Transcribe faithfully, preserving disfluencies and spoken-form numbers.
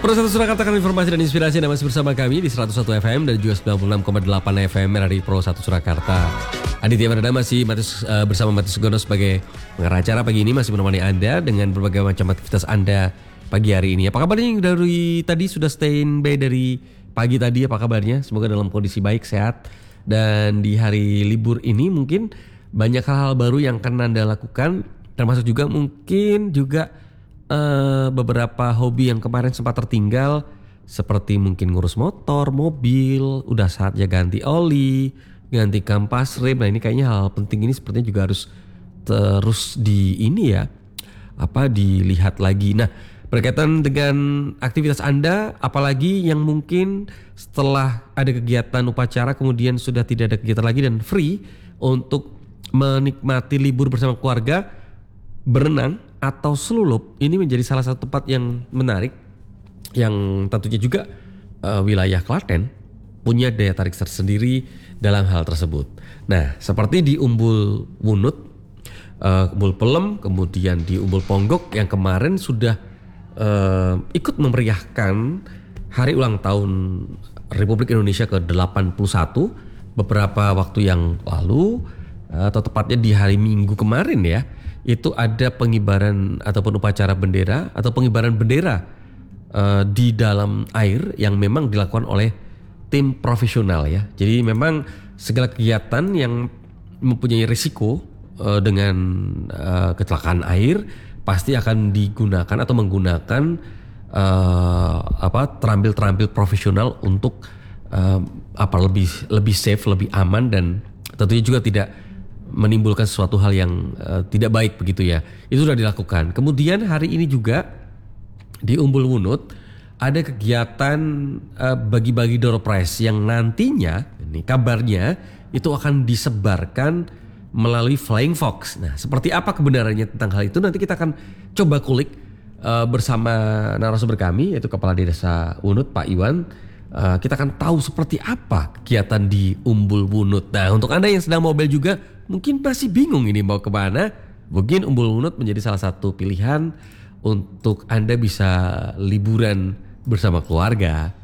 Pro satu Surakarta, kami informasi dan inspirasi, dan masih bersama kami di seratus satu F M dan juga sembilan puluh enam koma delapan F M dari Pro satu Surakarta. Aditya Pradana masih Matius, uh, bersama Matius Gono sebagai pengarah acara pagi ini, masih menemani Anda dengan berbagai macam aktivitas Anda pagi hari ini. Apa kabarnya yang dari tadi sudah stay in bay dari pagi tadi? Apa kabarnya? Semoga dalam kondisi baik, sehat. Dan di hari libur ini mungkin banyak hal-hal baru yang akan Anda lakukan, termasuk juga mungkin juga uh, beberapa hobi yang kemarin sempat tertinggal, seperti mungkin ngurus motor, mobil, udah saatnya ganti oli, ganti kampas rem. Nah ini kayaknya hal penting ini sepertinya juga harus terus di ini ya, apa dilihat lagi. Nah berkaitan dengan aktivitas Anda, apalagi yang mungkin setelah ada kegiatan upacara kemudian sudah tidak ada kegiatan lagi dan free untuk menikmati libur bersama keluarga, berenang atau selulup, ini menjadi salah satu tempat yang menarik yang tentunya juga uh, wilayah Klaten punya daya tarik tersendiri dalam hal tersebut. Nah, seperti di Umbul Wunut, uh, Umbul Pelem, kemudian di Umbul Ponggok yang kemarin sudah uh, ikut memeriahkan hari ulang tahun Republik Indonesia ke delapan puluh satu beberapa waktu yang lalu, uh, atau tepatnya di hari Minggu kemarin ya, itu ada pengibaran ataupun upacara bendera atau pengibaran bendera uh, di dalam air yang memang dilakukan oleh tim profesional ya. Jadi memang segala kegiatan yang mempunyai risiko uh, dengan uh, kecelakaan air pasti akan digunakan atau menggunakan uh, apa terampil-terampil profesional untuk uh, apa lebih lebih safe, lebih aman, dan tentunya juga tidak menimbulkan sesuatu hal yang uh, tidak baik begitu ya. Itu sudah dilakukan. Kemudian hari ini juga di Umbul Wunut ada kegiatan uh, bagi-bagi door prize yang nantinya ini kabarnya itu akan disebarkan melalui Flying Fox. Nah, seperti apa kebenarannya tentang hal itu nanti kita akan coba kulik uh, bersama narasumber kami, yaitu Kepala Desa Wunut Pak Iwan. Uh, kita akan tahu seperti apa kegiatan di Umbul Wunut. Nah, untuk Anda yang sedang mobil juga mungkin masih bingung ini mau kemana, mungkin Umbul Wunut menjadi salah satu pilihan untuk Anda bisa liburan bersama keluarga.